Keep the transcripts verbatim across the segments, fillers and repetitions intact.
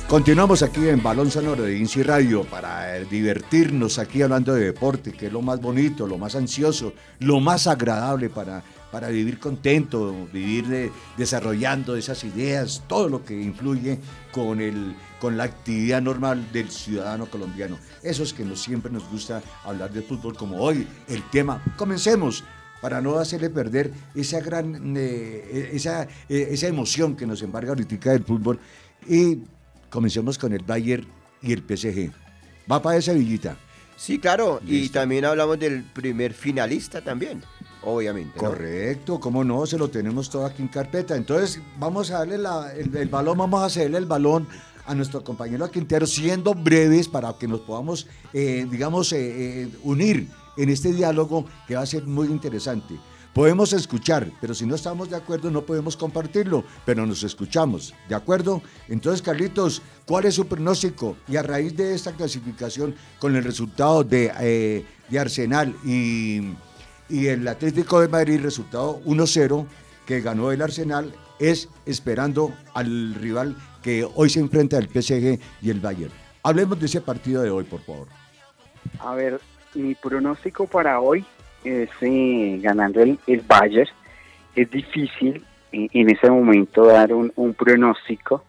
Continuamos aquí en Balón Sonoro de INSI Radio para eh, divertirnos aquí hablando de deporte, que es lo más bonito, lo más ansioso, lo más agradable para, para vivir contento, vivir de- desarrollando esas ideas, todo lo que influye con, el, con la actividad normal del ciudadano colombiano. Eso es que nos, siempre nos gusta hablar de fútbol, como hoy el tema. Comencemos para no hacerle perder esa gran, eh, esa, eh, esa emoción que nos embarga ahorita del fútbol. Y comencemos con el Bayern y el P S G. Va para esa villita. Sí, claro, y Listo. también hablamos del primer finalista también, obviamente, ¿no? Correcto, cómo no, se lo tenemos todo aquí en carpeta. Entonces, vamos a darle la- el, el balón, vamos a cederle el balón a nuestro compañero Quintero, siendo breves para que nos podamos, eh, digamos, eh, eh, unir en este diálogo que va a ser muy interesante. Podemos escuchar, pero si no estamos de acuerdo no podemos compartirlo, pero nos escuchamos, ¿de acuerdo? Entonces, Carlitos, ¿cuál es su pronóstico? Y a raíz de esta clasificación, con el resultado de, eh, de Arsenal y, y el Atlético de Madrid, resultado uno cero, que ganó el Arsenal, es esperando al rival que hoy se enfrenta el P S G y el Bayern. Hablemos de ese partido de hoy, por favor. A ver, mi pronóstico para hoy es eh, ganando el, el Bayern. Es difícil eh, en ese momento dar un, un pronóstico,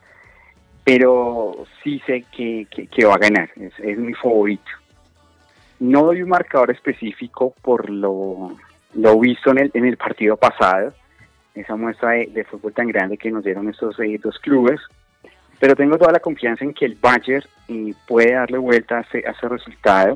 pero sí sé que, que, que va a ganar. Es, es mi favorito. No doy un marcador específico por lo, lo visto en el, en el partido pasado, esa muestra de, de fútbol tan grande que nos dieron estos eh, dos clubes, pero tengo toda la confianza en que el Bayern eh, puede darle vuelta a ese, a ese resultado.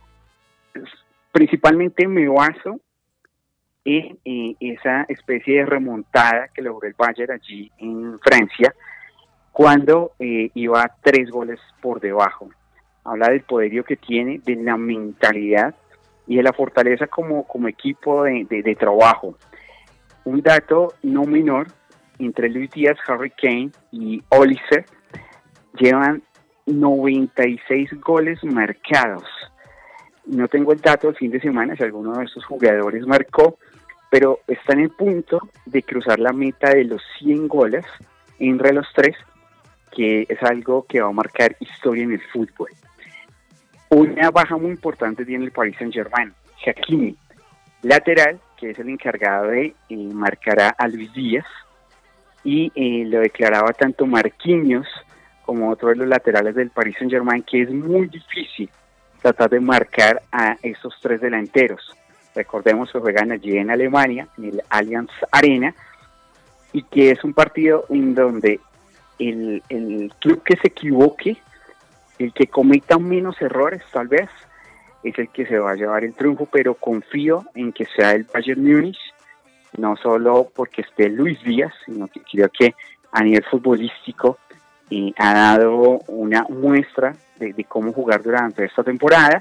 Principalmente me baso en eh, esa especie de remontada que logró el Bayern allí en Francia, cuando eh, iba tres goles por debajo. Habla del poderío que tiene, de la mentalidad y de la fortaleza como, como equipo de, de, de trabajo. Un dato no menor, entre Luis Díaz, Harry Kane y Olise llevan noventa y seis goles marcados. No tengo el dato del fin de semana si alguno de estos jugadores marcó, pero está en el punto de cruzar la meta de los cien goles entre los tres, que es algo que va a marcar historia en el fútbol. Una baja muy importante tiene el Paris Saint-Germain, Hakimi, lateral, que es el encargado de eh, marcar a, a Luis Díaz, y eh, lo declaraba tanto Marquinhos como otro de los laterales del Paris Saint-Germain, que es muy difícil tratar de marcar a esos tres delanteros. Recordemos que juegan allí en Alemania, en el Allianz Arena, y que es un partido en donde el, el club que se equivoque, el que cometa menos errores tal vez, es el que se va a llevar el triunfo, pero confío en que sea el Bayern Múnich, no solo porque esté Luis Díaz, sino que creo que a nivel futbolístico eh, ha dado una muestra de, de cómo jugar durante esta temporada.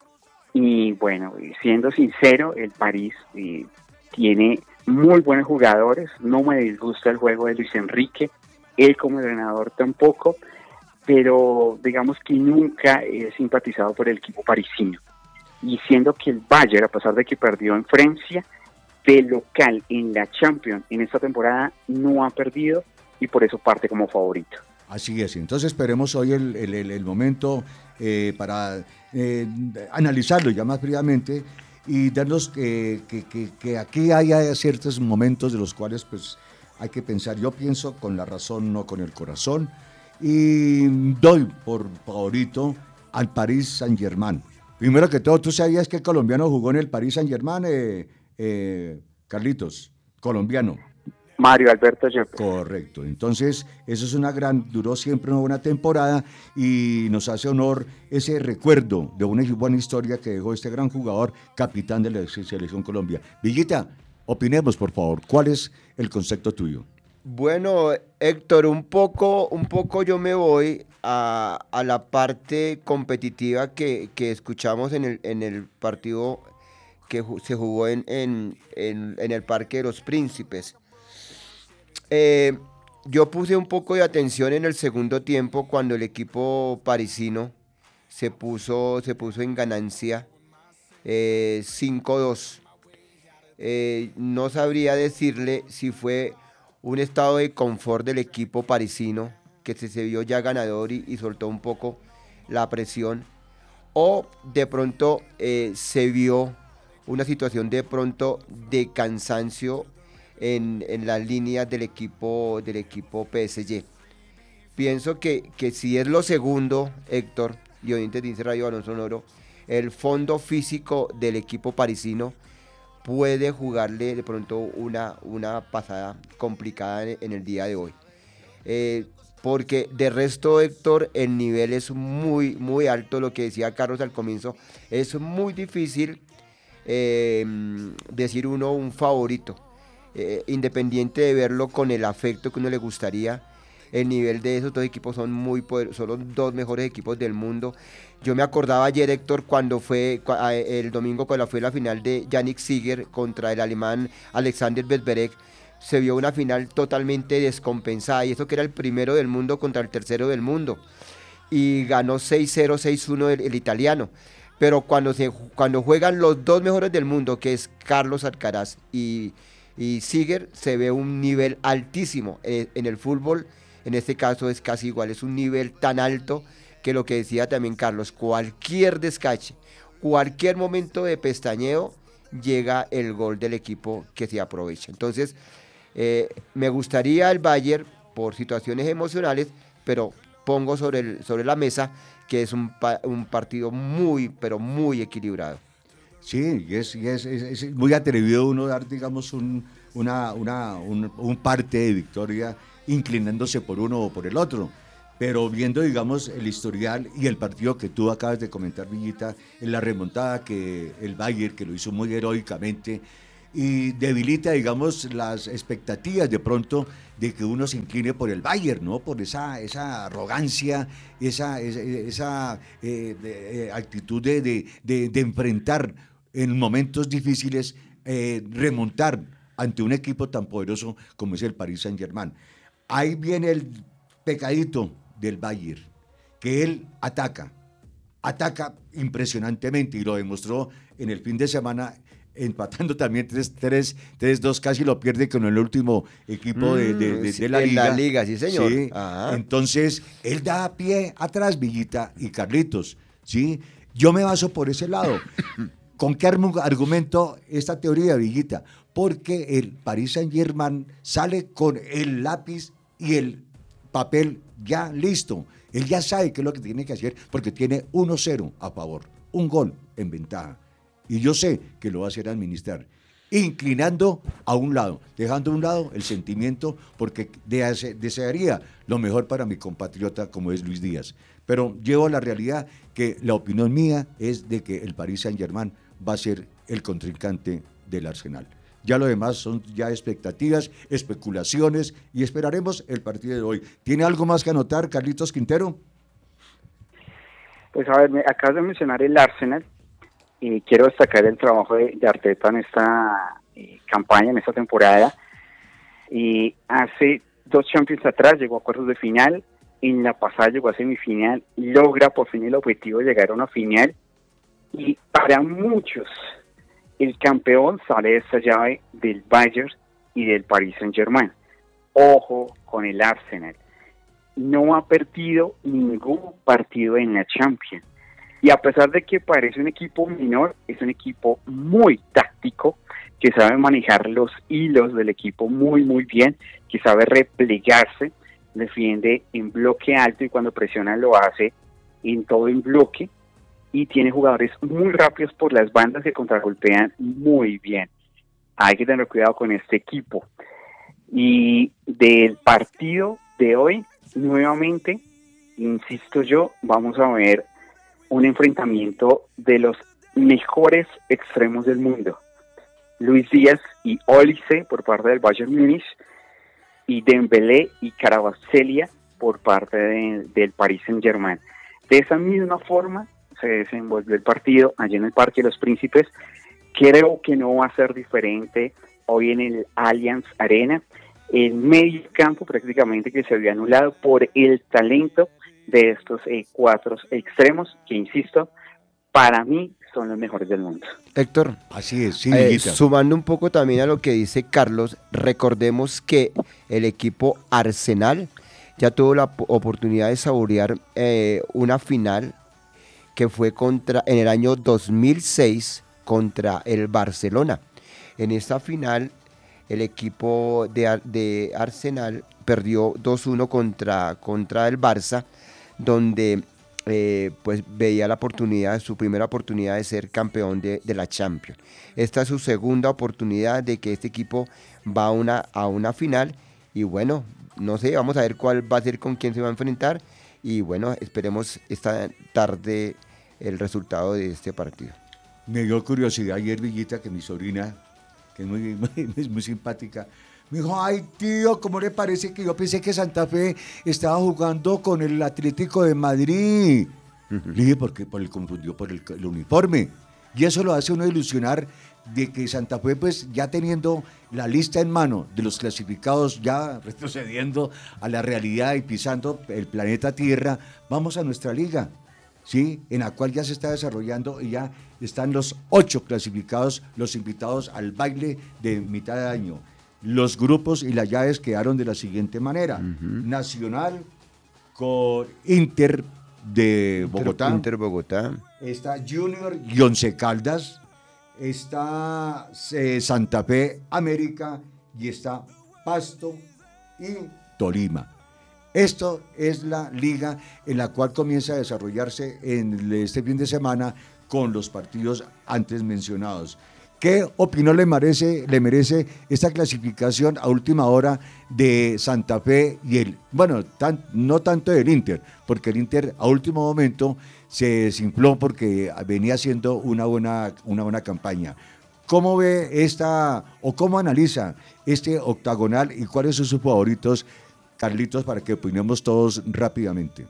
Y bueno, siendo sincero, el París eh, tiene muy buenos jugadores, no me disgusta el juego de Luis Enrique, él como entrenador tampoco, pero digamos que nunca he simpatizado por el equipo parisino. Y siendo que el Bayern, a pesar de que perdió en Francia, de local en la Champions en esta temporada no ha perdido y por eso parte como favorito. Así es, entonces esperemos hoy el, el, el, el momento eh, para eh, analizarlo ya más fríamente y darnos que, que, que, que aquí haya ciertos momentos de los cuales pues hay que pensar. Yo pienso con la razón, no con el corazón, y doy por favorito al Paris Saint-Germain. Primero que todo, ¿tú sabías que el colombiano jugó en el Paris Saint-Germain, eh, eh, Carlitos? Colombiano. Mario Alberto Yepes. Correcto, entonces eso es una gran, duró siempre una buena temporada y nos hace honor ese recuerdo de una buena historia que dejó este gran jugador, capitán de la Selección Colombia. Villita, opinemos por favor, ¿cuál es el concepto tuyo? Bueno, Héctor, un poco, un poco yo me voy a, a la parte competitiva que, que escuchamos en el, en el partido que ju- se jugó en, en, en, en el Parque de los Príncipes. Eh, yo puse un poco de atención en el segundo tiempo cuando el equipo parisino se puso, se puso en ganancia eh, cinco dos. Eh, no sabría decirle si fue un estado de confort del equipo parisino que se, se vio ya ganador y, y soltó un poco la presión, o de pronto eh, se vio una situación de pronto de cansancio en, en las líneas del equipo, del equipo P S G. Pienso que, que si es lo segundo, Héctor, y oyentes de Radio Balón Sonoro, el fondo físico del equipo parisino puede jugarle de pronto una, una pasada complicada en, en el día de hoy. Eh, porque de resto, Héctor, el nivel es muy, muy alto, lo que decía Carlos al comienzo, es muy difícil eh, decir uno un favorito, eh, independiente de verlo con el afecto que uno le gustaría. El nivel de esos dos equipos son muy poderosos, son los dos mejores equipos del mundo. Yo me acordaba ayer, Héctor, cuando fue el domingo, cuando fue la final de Yannick Sinner contra el alemán Alexander Zverev, se vio una final totalmente descompensada, y eso que era el primero del mundo contra el tercero del mundo, y ganó seis cero, seis uno el, el italiano. Pero cuando, se, cuando juegan los dos mejores del mundo, que es Carlos Alcaraz y, y Sinner, se ve un nivel altísimo en, en el fútbol. En este caso es casi igual, es un nivel tan alto que lo que decía también Carlos, cualquier descache, cualquier momento de pestañeo, llega el gol del equipo que se aprovecha. Entonces, eh, me gustaría el Bayern por situaciones emocionales, pero pongo sobre, el, sobre la mesa que es un, pa, un partido muy, pero muy equilibrado. Sí, y es, y es, es, es muy atrevido uno dar, digamos, un, una, una, un, un parte de victoria inclinándose por uno o por el otro, pero viendo, digamos, el historial y el partido que tú acabas de comentar, Villita, en la remontada que el Bayern, que lo hizo muy heroicamente, y debilita, digamos, las expectativas de pronto de que uno se incline por el Bayern, ¿no? Por esa, esa arrogancia, esa, esa, esa eh, de, eh, actitud de, de, de, de enfrentar en momentos difíciles, eh, remontar ante un equipo tan poderoso como es el Paris Saint-Germain. Ahí viene el pecadito del Bayern, que él ataca, ataca impresionantemente, y lo demostró en el fin de semana, empatando también tres dos, casi lo pierde con el último equipo de, de, de, de la en liga. la liga, sí señor. Sí. Entonces, él da pie atrás, Villita y Carlitos, ¿sí? Yo me baso por ese lado. ¿Con qué argumento esta teoría, Villita? Porque el Paris Saint-Germain sale con el lápiz y el papel ya listo. Él ya sabe qué es lo que tiene que hacer porque tiene uno cero a favor, un gol en ventaja. Y yo sé que lo va a hacer administrar, inclinando a un lado, dejando a un lado el sentimiento, porque desearía lo mejor para mi compatriota como es Luis Díaz. Pero llevo a la realidad que la opinión mía es de que el Paris Saint-Germain va a ser el contrincante del Arsenal. Ya lo demás son ya expectativas, especulaciones, y esperaremos el partido de hoy. ¿Tiene algo más que anotar, Carlitos Quintero? Pues a ver, me acabas de mencionar el Arsenal, y quiero destacar el trabajo de, de Arteta en esta eh, campaña, en esta temporada. Y hace dos Champions atrás llegó a cuartos de final, en la pasada llegó a semifinal, logra por fin el objetivo de llegar a una final, y para muchos el campeón sale de esta llave del Bayern y del Paris Saint-Germain. Ojo con el Arsenal, no ha perdido ningún partido en la Champions, y a pesar de que parece un equipo menor, es un equipo muy táctico, que sabe manejar los hilos del equipo muy muy bien, que sabe replegarse, defiende en bloque alto, y cuando presiona lo hace en todo en bloque, y tiene jugadores muy rápidos por las bandas que contragolpean muy bien. Hay que tener cuidado con este equipo. Y del partido de hoy, nuevamente, insisto yo, vamos a ver un enfrentamiento de los mejores extremos del mundo. Luis Díaz y Olise por parte del Bayern Múnich, y Dembélé y Kvaratskhelia por parte de, del Paris Saint-Germain. De esa misma forma se desenvolvió el partido allí en el Parque de los Príncipes. Creo que no va a ser diferente hoy en el Allianz Arena. El medio campo prácticamente que se había anulado por el talento de estos eh, cuatro extremos, que insisto, para mí son los mejores del mundo. Héctor, así es, sí, eh, sumando un poco también a lo que dice Carlos, recordemos que el equipo Arsenal ya tuvo la oportunidad de saborear eh, una final que fue contra, en el año dos mil seis contra el Barcelona. En esta final el equipo de, de Arsenal perdió dos uno contra, contra el Barça, donde eh, pues veía la oportunidad, su primera oportunidad de ser campeón de, de la Champions. Esta es su segunda oportunidad de que este equipo va a una, a una final y bueno, no sé, vamos a ver cuál va a ser, con quién se va a enfrentar y bueno, esperemos esta tarde el resultado de este partido. Me dio curiosidad ayer, Villita, que mi sobrina, que es muy, muy, es muy simpática, me dijo, ay tío, ¿cómo le parece que yo pensé que Santa Fe estaba jugando con el Atlético de Madrid? Uh-huh. Le dije, ¿por qué? Por el confundió por el, el uniforme. Y eso lo hace uno ilusionar de que Santa Fe, pues ya teniendo la lista en mano de los clasificados, ya retrocediendo a la realidad y pisando el planeta Tierra, vamos a nuestra liga, ¿sí? En la cual ya se está desarrollando y ya están los ocho clasificados, los invitados al baile de mitad de año. Los grupos y las llaves quedaron de la siguiente manera. Uh-huh. Nacional con Inter de Bogotá. Inter, Inter Bogotá. Está Junior y Once Caldas. Está eh, Santa Fe América y está Pasto y Tolima. Esto es la liga en la cual comienza a desarrollarse en este fin de semana con los partidos antes mencionados. ¿Qué opinión le merece, le merece esta clasificación a última hora de Santa Fe y el, bueno, tan, no tanto del Inter, porque el Inter a último momento se desinfló porque venía haciendo una buena, una buena campaña? ¿Cómo ve esta, o cómo analiza este octagonal y cuáles son sus favoritos, Carlitos, para que opinemos todos rápidamente?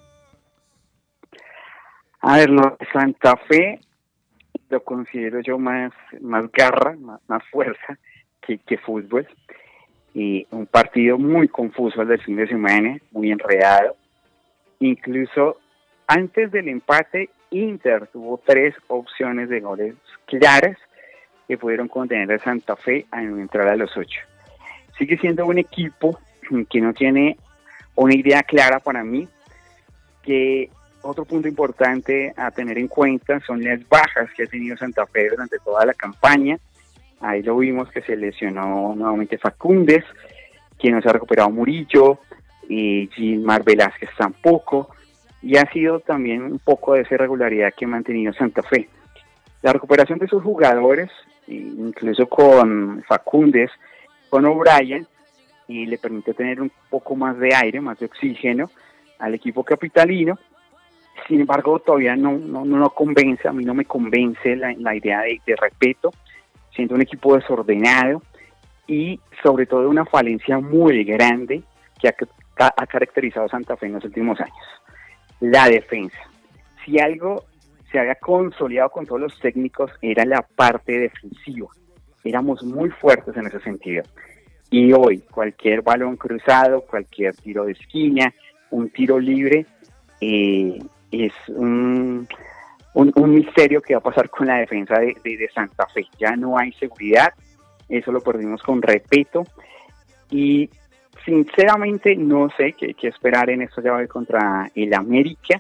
A ver, lo de Santa Fe lo considero yo más, más garra, más, más fuerza que, que fútbol. Y un partido muy confuso el del fin de semana, muy enredado. Incluso antes del empate, Inter tuvo tres opciones de goles claras que pudieron contener a Santa Fe a entrar a los ocho. Sigue siendo un equipo que no tiene una idea clara para mí, que otro punto importante a tener en cuenta son las bajas que ha tenido Santa Fe durante toda la campaña. Ahí lo vimos que se lesionó nuevamente Facúndez, quien no se ha recuperado Murillo, y Gilmar Velázquez tampoco, y ha sido también un poco de esa irregularidad que ha mantenido Santa Fe. La recuperación de sus jugadores, incluso con Facúndez, con O'Brien, y le permite tener un poco más de aire, más de oxígeno al equipo capitalino. Sin embargo, todavía no, no, no convence, a mí no me convence la, la idea de, de respeto, siendo un equipo desordenado y sobre todo una falencia muy grande que ha, ha caracterizado a Santa Fe en los últimos años: la defensa. Si algo se había consolidado con todos los técnicos era la parte defensiva, éramos muy fuertes en ese sentido. Y hoy, cualquier balón cruzado, cualquier tiro de esquina, un tiro libre, eh, es un, un, un misterio que va a pasar con la defensa de, de, de Santa Fe. Ya no hay seguridad, eso lo perdimos con respeto. Y sinceramente no sé qué, qué esperar en esta llave contra el América,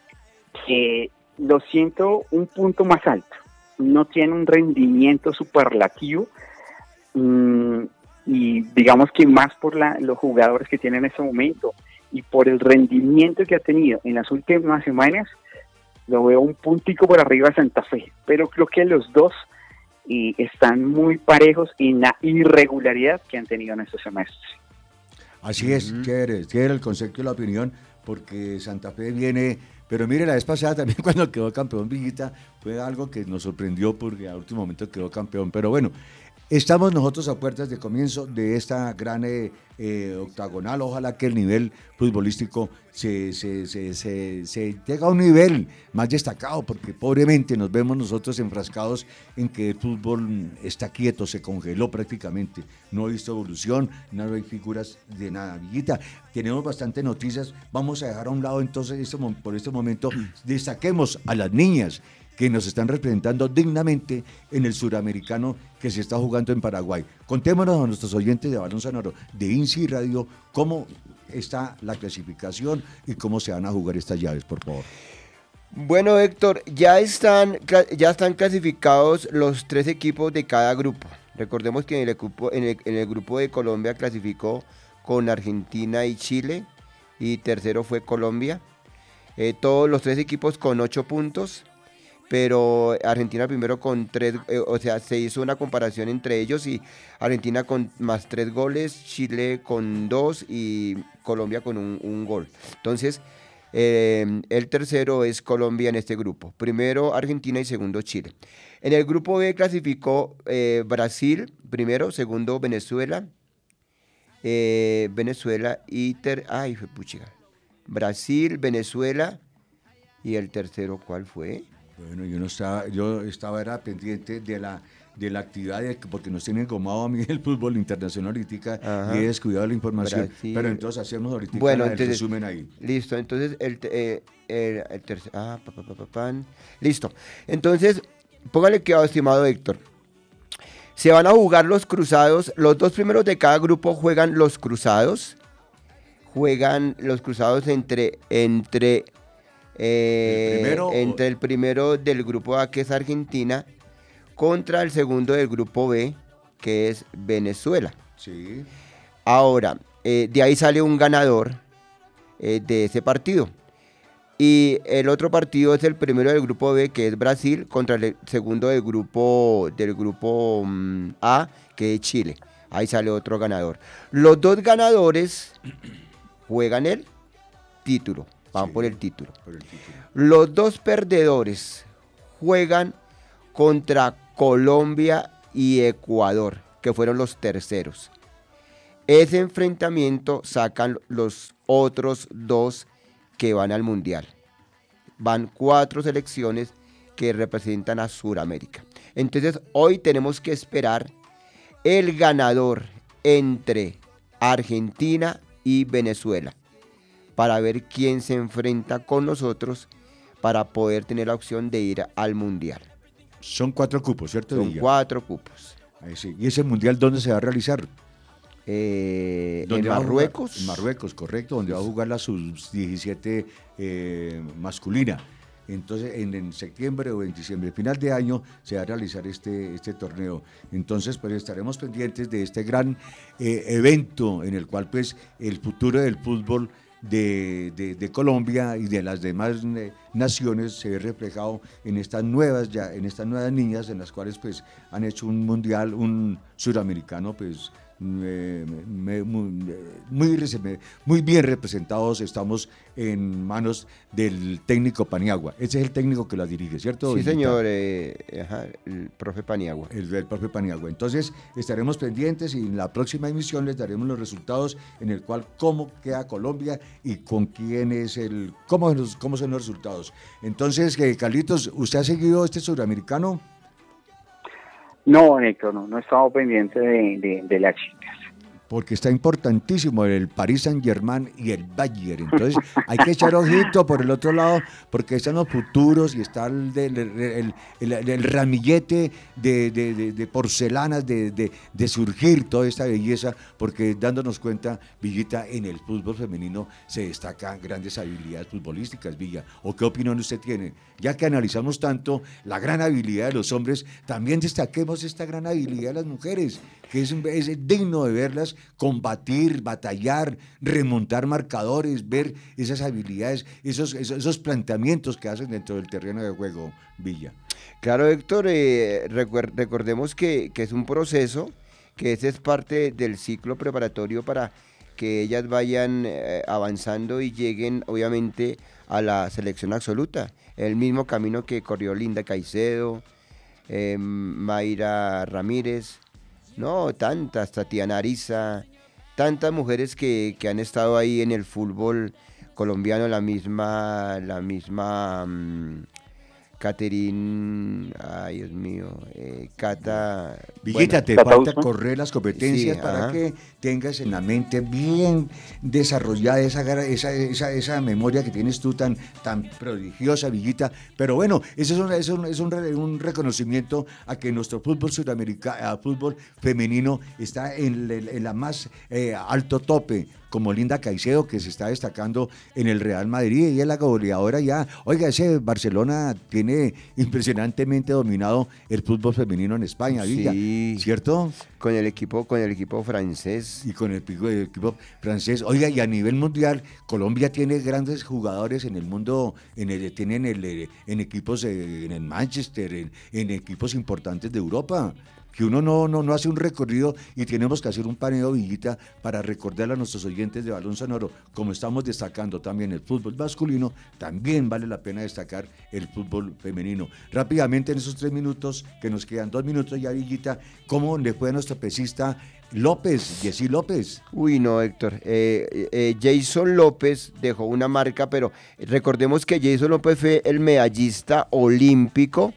que lo siento un punto más alto. No tiene un rendimiento superlativo. Mmm, y digamos que más por la, los jugadores que tienen en ese momento y por el rendimiento que ha tenido en las últimas semanas, lo veo un puntico por arriba de Santa Fe, pero creo que los dos y están muy parejos en la irregularidad que han tenido en estos semestres. Así es, uh-huh. chévere, chévere el concepto y la opinión, porque Santa Fe viene, pero mire, la vez pasada también cuando quedó campeón Villita, fue algo que nos sorprendió porque al último momento quedó campeón, pero bueno, estamos nosotros a puertas de comienzo de esta gran eh, eh, octagonal. Ojalá que el nivel futbolístico se, se, se, se, se llegue a un nivel más destacado, porque pobremente nos vemos nosotros enfrascados en que el fútbol está quieto, se congeló prácticamente. No he visto evolución, no hay figuras de nada. Villita, tenemos bastantes noticias. Vamos a dejar a un lado entonces este, por este momento. Destaquemos a las niñas que nos están representando dignamente en el suramericano que se está jugando en Paraguay. Contémonos a nuestros oyentes de Balón Sonoro de INSI Radio cómo está la clasificación y cómo se van a jugar estas llaves, por favor. Bueno, Héctor, ya están, ya están clasificados los tres equipos de cada grupo. Recordemos que en el, equipo, en el, en el grupo de Colombia clasificó con Argentina y Chile, y tercero fue Colombia. Eh, todos los tres equipos con ocho puntos, pero Argentina primero con tres, eh, o sea, se hizo una comparación entre ellos y Argentina con más tres goles, Chile con dos y Colombia con un, un gol. Entonces, eh, el tercero es Colombia en este grupo, primero Argentina y segundo Chile. En el grupo B clasificó eh, Brasil, primero, segundo Venezuela, eh, Venezuela y ter, ay, fue puchiga. Brasil, Venezuela y el tercero, ¿cuál fue? Bueno, yo no estaba, yo estaba era pendiente de la de la actividad, de, porque nos tienen gomado a mí el fútbol internacional ahorita. Ajá. Y he descuidado la información. Brasil. Pero entonces hacemos ahorita bueno, el entonces, resumen ahí. Listo, entonces el, eh, el, el tercer, ah, pa, pa, pa, pa, pan. Listo. Entonces, póngale cuidado, estimado Héctor. Se van a jugar los cruzados, los dos primeros de cada grupo juegan los cruzados. Juegan los cruzados entre, entre, eh, ¿El primero, entre o... el primero del grupo A, que es Argentina, contra el segundo del grupo B, que es Venezuela. Sí. Ahora, eh, de ahí sale un ganador eh, de ese partido. Y el otro partido es el primero del grupo B, que es Brasil, contra el segundo del grupo, del grupo um, A, que es Chile. Ahí sale otro ganador. Los dos ganadores juegan el título, van sí, por, el título. por el título. Los dos perdedores juegan contra Colombia y Ecuador, que fueron los terceros. Ese enfrentamiento sacan los otros dos que van al Mundial. Van cuatro selecciones que representan a Sudamérica. Entonces, hoy tenemos que esperar el ganador entre Argentina y Venezuela para ver quién se enfrenta con nosotros para poder tener la opción de ir al Mundial. Son cuatro cupos, ¿cierto? Son Villa? cuatro cupos. Ahí sí. ¿Y ese Mundial dónde se va a realizar? Eh, en Marruecos. En Marruecos, correcto, donde va a jugar la sub diecisiete eh, masculina. Entonces, en, en septiembre o en diciembre, final de año, se va a realizar este, este torneo. Entonces, pues estaremos pendientes de este gran eh, evento en el cual, pues, el futuro del fútbol de, de, de Colombia y de las demás eh, naciones se ve reflejado en estas nuevas, ya, en estas nuevas niñas, en las cuales, pues, han hecho un mundial, un suramericano, pues, Me, me, muy, muy, muy bien representados. Estamos en manos del técnico Paniagua. Ese es el técnico que la dirige, ¿cierto? Sí, señor, eh, ajá, el profe Paniagua. El, el profe Paniagua. Entonces estaremos pendientes y en la próxima emisión les daremos los resultados en el cual cómo queda Colombia y con quién es el, cómo, cómo son los resultados. Entonces, eh, Carlitos, ¿usted ha seguido este suramericano? No, Héctor, no, no he estado pendiente de, de, de las chicas. Porque está importantísimo el Paris Saint-Germain y el Bayern. Entonces hay que echar ojito por el otro lado, porque están los futuros y está el, el, el, el, el ramillete de, de, de, de porcelanas, de, de, de surgir toda esta belleza, porque dándonos cuenta, Villita, en el fútbol femenino se destacan grandes habilidades futbolísticas, Villa. ¿O qué opinión usted tiene? Ya que analizamos tanto la gran habilidad de los hombres, también destaquemos esta gran habilidad de las mujeres, que es, es digno de verlas combatir, batallar, remontar marcadores, ver esas habilidades, esos, esos, esos planteamientos que hacen dentro del terreno de juego, Villa. Claro, Héctor, eh, recuer, recordemos que, que es un proceso, que ese es parte del ciclo preparatorio para que ellas vayan eh, avanzando y lleguen, obviamente, a la selección absoluta. El mismo camino que corrió Linda Caicedo, eh, Mayra Ramírez, no, tantas, Tatiana Ariza, tantas mujeres que, que han estado ahí en el fútbol colombiano, la misma, la misma, Caterín, ay Dios mío, eh, Cata... Villita, bueno, te Cata falta Usman. correr las competencias Sí, para ajá. que tengas en la mente bien desarrollada esa, gra- esa, esa, esa memoria que tienes tú tan, tan prodigiosa, Villita. Pero bueno, ese es, un, es, un, es un, re- un reconocimiento a que nuestro fútbol sudamericano, fútbol femenino está en, el- en la más eh, alto tope, como Linda Caicedo, que se está destacando en el Real Madrid. Ella es la goleadora ya. Oiga, ese Barcelona tiene impresionantemente dominado el fútbol femenino en España, Villa, Sí, ¿cierto? con el equipo, con el equipo francés. Y con el, pico- el equipo francés. Oiga, y a nivel mundial, Colombia tiene grandes jugadores en el mundo, en el, tienen el, eh, en equipos eh, en el Manchester, en, en equipos importantes de Europa. Que uno no, no, no hace un recorrido y tenemos que hacer un paneo, Villita, para recordarle a nuestros oyentes de Balón Sonoro, como estamos destacando también el fútbol masculino, también vale la pena destacar el fútbol femenino. Rápidamente, en esos tres minutos, que nos quedan dos minutos ya, Villita, ¿cómo le fue a nuestro pesista López, Jessy López? Uy, no, Héctor. Eh, eh, Jason López dejó una marca, pero recordemos que Jason López fue el medallista olímpico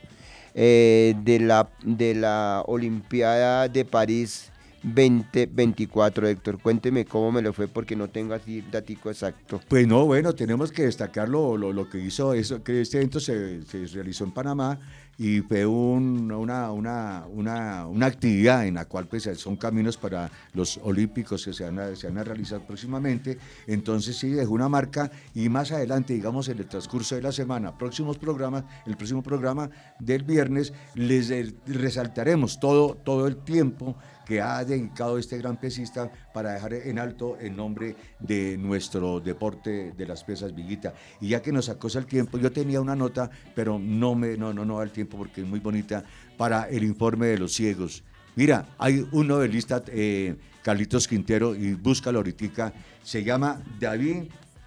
eh, de la, de la Olimpiada de París veinte veinticuatro, Héctor. Cuénteme cómo me lo fue porque no tengo así el datico exacto. Pues no, bueno, tenemos que destacar lo, lo, lo que hizo, eso, que este evento se, se realizó en Panamá y fue un- una, una, una, una actividad en la cual pues, son caminos para los olímpicos que se van, a, se van a realizar próximamente. Entonces sí, dejó una marca y más adelante, digamos, en el transcurso de la semana, próximos programas, el próximo programa del viernes, les eh, resaltaremos todo, todo el tiempo que ha dedicado este gran pesista para dejar en alto el nombre de nuestro deporte de las pesas, Villita. Y ya que nos acosa el tiempo, yo tenía una nota, pero no me no no no da el tiempo porque es muy bonita, para el informe de los ciegos. Mira, hay un novelista, eh, Carlitos Quintero, y búscalo ahorita, se llama David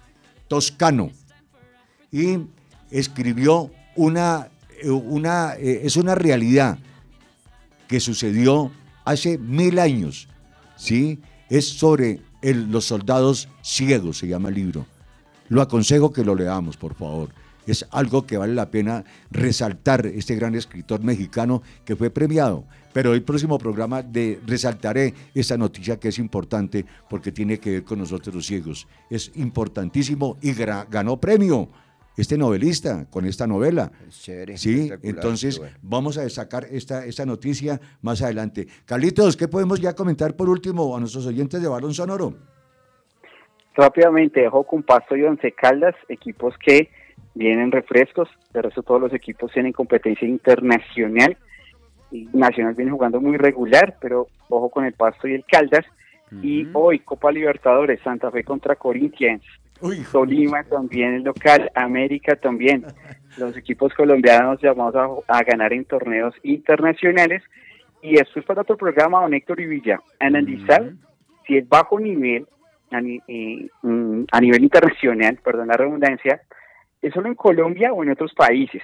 Toscano, y escribió una, eh, una eh, es una realidad que sucedió hace mil años, ¿sí? Es sobre el- los soldados ciegos, se llama el libro. Lo aconsejo que lo leamos, por favor. Es algo que vale la pena resaltar, este gran escritor mexicano que fue premiado. Pero el próximo programa de, resaltaré esta noticia que es importante porque tiene que ver con nosotros los ciegos. Es importantísimo y gra- ganó premio este novelista con esta novela. Es chévere. Sí, espectacular, entonces qué bueno. vamos a destacar esta, esta noticia más adelante. Carlitos, ¿qué podemos ya comentar por último a nuestros oyentes de Balón Sonoro? Rápidamente dejo con Pasto y Once Caldas, equipos que vienen refrescos, de resto todos los equipos tienen competencia internacional, y Nacional viene jugando muy regular, pero ojo con el Pasto y el Caldas, y Ujú. hoy Copa Libertadores, Santa Fe contra Corinthians, Uy, Tolima también es local, América también, los equipos colombianos llamados a, a ganar en torneos internacionales, y esto es para otro programa, don Héctor y Villa, analizar Ujú. si el bajo nivel a, ni- eh, mm, a nivel internacional, perdón la redundancia, es solo en Colombia o en otros países,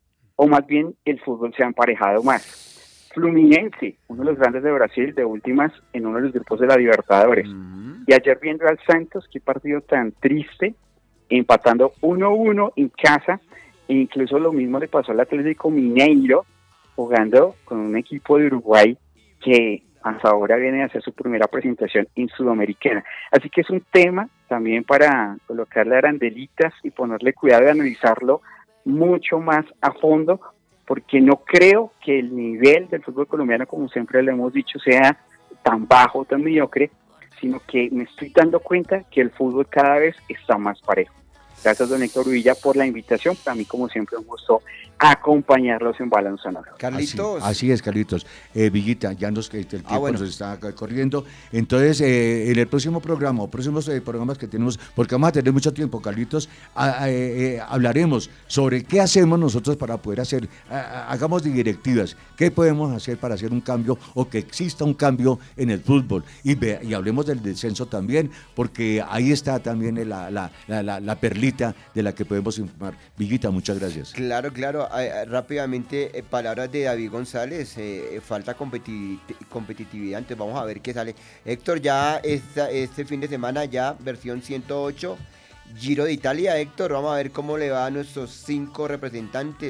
o más bien el fútbol se ha emparejado más. Fluminense, uno de los grandes de Brasil, de últimas en uno de los grupos de la Libertadores. Ujú. Y ayer viendo al Santos, qué partido tan triste, empatando uno uno en casa, e incluso lo mismo le pasó al Atlético Mineiro, jugando con un equipo de Uruguay que hasta ahora viene a hacer su primera presentación en Sudamericana. Así que es un tema también para colocarle arandelitas y ponerle cuidado y analizarlo mucho más a fondo, porque no creo que el nivel del fútbol colombiano, como siempre le hemos dicho, sea tan bajo, tan mediocre, sino que me estoy dando cuenta que el fútbol cada vez está más parejo. Gracias, don Héctor Villa, por la invitación. Para mí, como siempre, un gusto acompañarlos en Balón Sonoro. Carlitos. Así, así es, Carlitos. Eh, Villita, ya nos, el tiempo Ah, bueno. nos está corriendo. Entonces, eh, en el próximo programa, o próximos eh, programas que tenemos, porque vamos a tener mucho tiempo, Carlitos, a- a- eh, eh, hablaremos sobre qué hacemos nosotros para poder hacer, a- a- hagamos directivas, qué podemos hacer para hacer un cambio o que exista un cambio en el fútbol. Y, ve- y hablemos del descenso también, porque ahí está también la, la, la, la, la perlita de la que podemos informar. Villita, muchas gracias. Claro, claro. Eh, eh, rápidamente, eh, palabras de David González. eh, eh, falta competi- competitividad, entonces vamos a ver qué sale. Héctor, ya esta, este fin de semana, ya versión ciento ocho, Giro de Italia. Héctor, vamos a ver cómo le va a nuestros cinco representantes.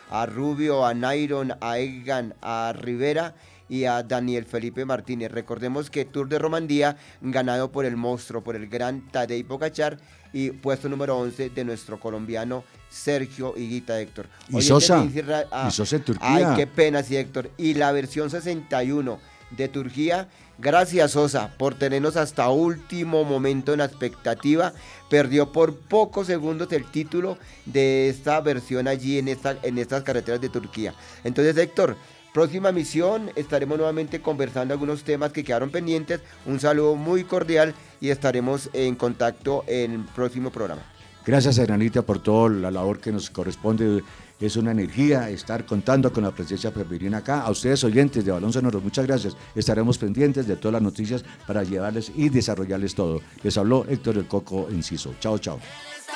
a Rubio, a Nairon, a Egan, a Rivera y a Daniel Felipe Martínez. Recordemos que Tour de Romandía ganado por el monstruo, por el gran Tadej Pogačar, y puesto número once de nuestro colombiano Sergio Higuita, Héctor. Y Oyentes Sosa, de Inci Ra- ah, y Sosa en Turquía. Ay, qué pena, sí, Héctor. Y la versión sesenta y uno de Turquía, gracias Sosa por tenernos hasta último momento en la expectativa. Perdió por pocos segundos el título de esta versión allí en, esta, en estas carreteras de Turquía. Entonces, Héctor, próxima misión, estaremos nuevamente conversando algunos temas que quedaron pendientes. Un saludo muy cordial y estaremos en contacto en el próximo programa. Gracias, Hernanita, por toda la labor que nos corresponde. Es una energía estar contando con la presencia femenina acá. A ustedes, oyentes de Balón Sonoro, muchas gracias. Estaremos pendientes de todas las noticias para llevarles y desarrollarles todo. Les habló Héctor El Coco Enciso. Chao, chao.